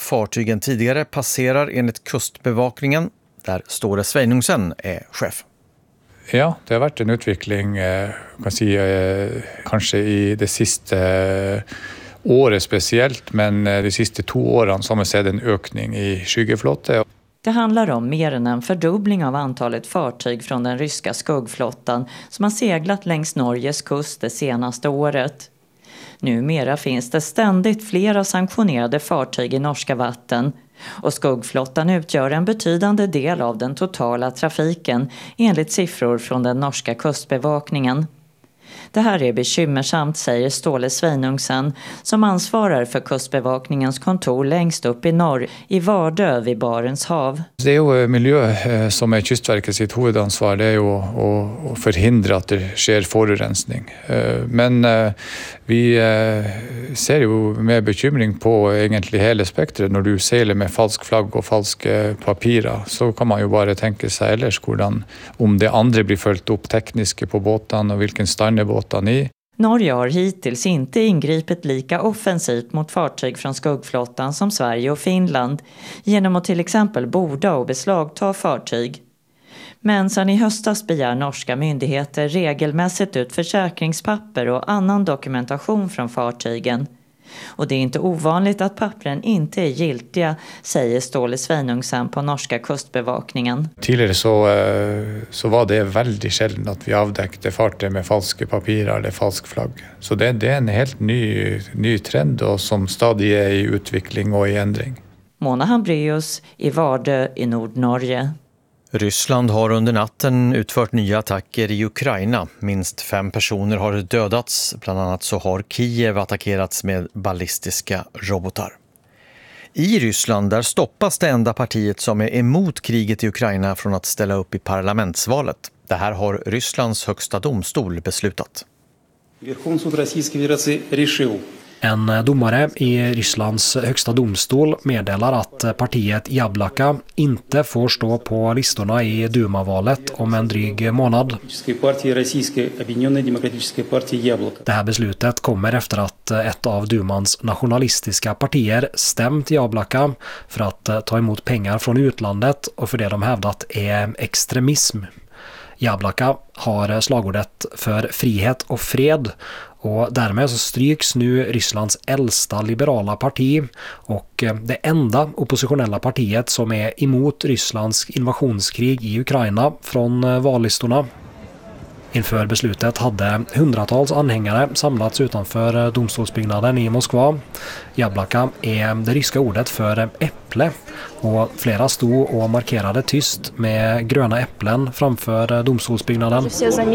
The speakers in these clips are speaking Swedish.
fartyg än tidigare passerar enligt Kustbevakningen, där Ståle Sveinungsen är chef. Ja, det har varit en utveckling kan säga, kanske i det sista året speciellt, men de sista 2 åren så har man sett en ökning i skyggeflottan. Det handlar om mer än en fördubbling av antalet fartyg från den ryska skuggflottan som har seglat längs Norges kust det senaste året. Numera finns det ständigt flera sanktionerade fartyg i norska vatten och skuggflottan utgör en betydande del av den totala trafiken enligt siffror från den norska kustbevakningen. Det här är bekymmersamt, säger Ståle Sveinungsen som ansvarar för kustbevakningens kontor längst upp i norr i Vardö vid Barents hav. Det är ju miljö som är Kystverkets sitt huvudansvar, det är ju att förhindra att det sker forurensning. Men vi ser ju med bekymring på egentligen hela spektret. När du seglar med falsk flagg och falska papirer så kan man ju bara tänka sig ellers om det andra blir följt upp tekniska på båten och vilken stand är båten i. Norge har hittills inte ingripit lika offensivt mot fartyg från skuggflottan som Sverige och Finland genom att till exempel borda och beslagta fartyg. Men sedan i höstas begär norska myndigheter regelmässigt ut försäkringspapper och annan dokumentation från fartygen. Och det är inte ovanligt att pappren inte är giltiga, säger Ståle Sveinungsen på norska kustbevakningen. Tidigare så var det väldigt sällan att vi avdäckte fartyg med falska papirer eller falsk flagg. Så det är en helt ny trend och som stadigt är i utveckling och i ändring. Mona Hambrius i Vardö i Nordnorge. Ryssland har under natten utfört nya attacker i Ukraina. Minst 5 personer har dödats. Bland annat så har Kiev attackerats med ballistiska robotar. I Ryssland där stoppas det enda partiet som är emot kriget i Ukraina från att ställa upp i parlamentsvalet. Det här har Rysslands högsta domstol beslutat. En domare i Rysslands högsta domstol meddelar att partiet Jablaka inte får stå på listorna i Duma-valet om en dryg månad. Det här beslutet kommer efter att ett av Dumans nationalistiska partier stämt Jablaka för att ta emot pengar från utlandet och för det de hävdat är extremism. Jablaka har slagordet för frihet och fred och därmed så stryks nu Rysslands äldsta liberala parti och det enda oppositionella partiet som är emot Rysslands invasionskrig i Ukraina från vallistorna. Inför beslutet hade hundratals anhängare samlats utanför domstolsbyggnaden i Moskva. Jablaka är det ryska ordet för äpple och flera stod och markerade tyst med gröna äpplen framför domstolsbyggnaden.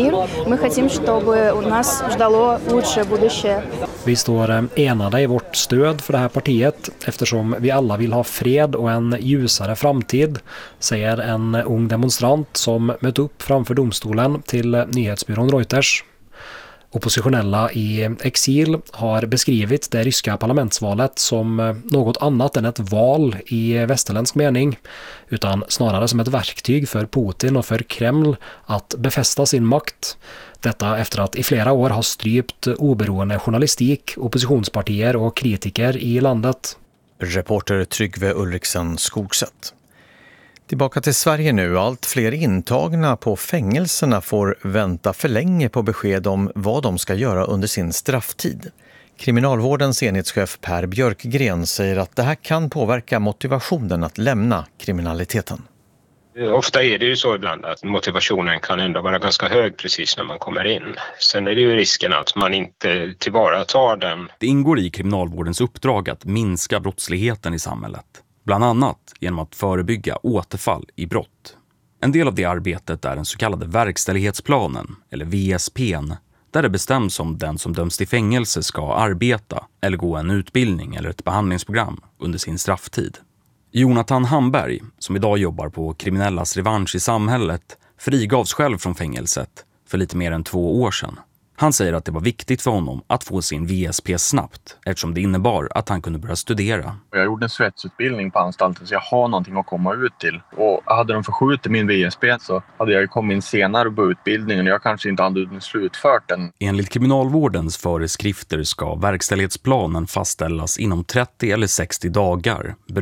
Vi står enade i vårt stöd för det här partiet eftersom vi alla vill ha fred och en ljusare framtid, säger en ung demonstrant som mött upp framför domstolen till nyhetsbyrån Reuters. Oppositionella i exil har beskrivit det ryska parlamentsvalet som något annat än ett val i västerländsk mening, utan snarare som ett verktyg för Putin och för Kreml att befästa sin makt. Detta efter att i flera år ha strypt oberoende journalistik, oppositionspartier och kritiker i landet. Reporter Tryggve Ulriksen Skogsätt. Tillbaka till Sverige nu. Allt fler intagna på fängelserna får vänta för länge på besked om vad de ska göra under sin strafftid. Kriminalvårdens enhetschef Per Björkgren säger att det här kan påverka motivationen att lämna kriminaliteten. Ofta är det ju så ibland att motivationen kan ändå vara ganska hög precis när man kommer in. Sen är det ju risken att man inte tillvaratar den. Det ingår i kriminalvårdens uppdrag att minska brottsligheten i samhället. Bland annat genom att förebygga återfall i brott. En del av det arbetet är den så kallade verkställighetsplanen, eller VSP:n, där det bestäms om den som döms till fängelse ska arbeta eller gå en utbildning eller ett behandlingsprogram under sin strafftid. Jonathan Hamberg, som idag jobbar på kriminellas revansch i samhället, frigavs själv från fängelset för lite mer än 2 år sedan. Han säger att det var viktigt för honom att få sin VSP snabbt eftersom det innebar att han kunde börja studera. Jag gjorde en svetsutbildning på anstalten så jag har någonting att komma ut till. Och hade de förskjutit min VSP så hade jag kommit in senare på utbildningen och jag kanske inte hade slutfört den. Enligt kriminalvårdens föreskrifter ska verkställighetsplanen fastställas inom 30 eller 60 dagar